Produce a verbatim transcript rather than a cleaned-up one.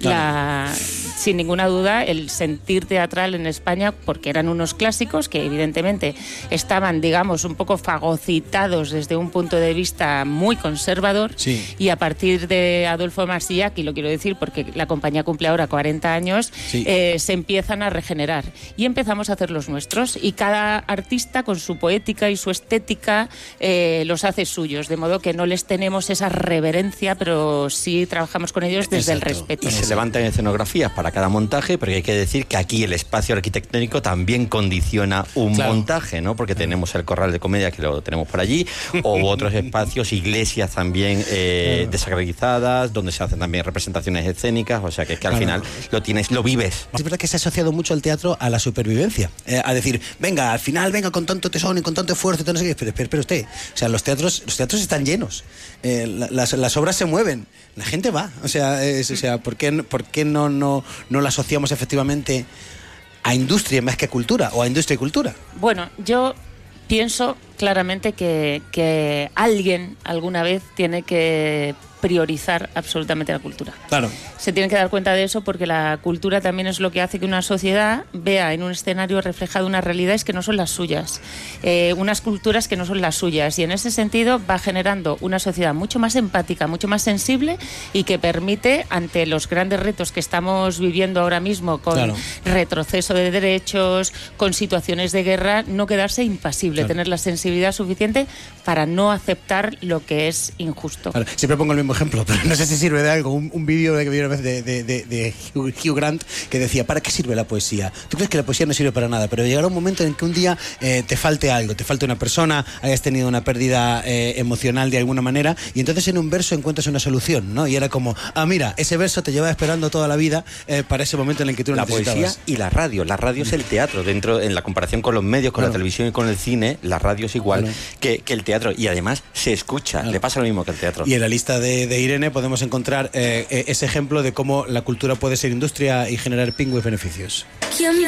Claro. La, sin ninguna duda, el sentir teatral en España, porque eran unos clásicos que evidentemente estaban, digamos, un poco fagocitados desde un punto de vista muy conservador, sí. y a partir de Adolfo Marsillach, y lo quiero decir porque la compañía cumple ahora cuarenta años, sí. eh, se empiezan a regenerar y empezamos a hacer los nuestros, y cada artista con su poética y su estética eh, los hace suyos, de modo que no les tenemos esa reverencia, pero sí trabajamos con ellos desde Exacto. el respeto. Y se levantan escenografías para cada montaje, pero hay que decir que aquí el espacio arquitectónico también condiciona un claro. montaje, ¿no? Porque tenemos el Corral de Comedia, que lo tenemos por allí, o otros espacios, iglesias también eh, claro. desacreditadas, donde se hacen también representaciones escénicas, o sea que es que al claro. final lo tienes, lo vives. Es verdad que se ha asociado mucho el teatro a la supervivencia, eh, a decir, venga, al final, venga, con tanto tesón y con tanto esfuerzo, y todo no sé qué, pero, pero, pero usted, o sea, los teatros, los teatros están llenos, eh, la, las, las obras se mueven, la gente va, o sea, es, o sea, ¿por qué, por qué no, no, no la asociamos efectivamente a industria más que a cultura, o a industria y cultura? Bueno, yo pienso claramente que, que alguien alguna vez tiene que priorizar absolutamente la cultura. Claro. Se tienen que dar cuenta de eso, porque la cultura también es lo que hace que una sociedad vea en un escenario reflejado unas realidades que no son las suyas, eh, unas culturas que no son las suyas, y en ese sentido va generando una sociedad mucho más empática, mucho más sensible, y que permite, ante los grandes retos que estamos viviendo ahora mismo, con claro. retroceso de derechos, con situaciones de guerra, no quedarse impasible, claro. tener la sensibilidad suficiente para no aceptar lo que es injusto. Claro. Siempre pongo el mismo ejemplo, pero no sé si sirve de algo. Un, un vídeo que vi una vez de, de, de, de Hugh, Hugh Grant, que decía, ¿para qué sirve la poesía? Tú crees que la poesía no sirve para nada, pero llegará un momento en que un día eh, te falte algo, te falte una persona, hayas tenido una pérdida eh, emocional de alguna manera, y entonces en un verso encuentras una solución, ¿no? Y era como, ah, mira, ese verso te lleva esperando toda la vida eh, para ese momento en el que tú lo la necesitabas. Poesía y la radio. La radio es el teatro. Dentro, en la comparación con los medios, con claro. la televisión y con el cine, la radio es igual claro. que, que el teatro. Y además se escucha. Claro. Le pasa lo mismo que el teatro. Y en la lista de, de Irene podemos encontrar eh, ese ejemplo de cómo la cultura puede ser industria y generar pingües beneficios.